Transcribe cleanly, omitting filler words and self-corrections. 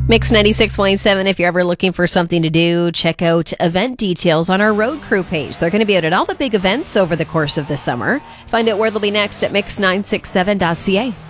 Mix 96.7, if you're ever looking for something to do, check out event details on our road crew page. They're going to be out at all the big events over the course of the summer. Find out where they'll be next at mix967.ca.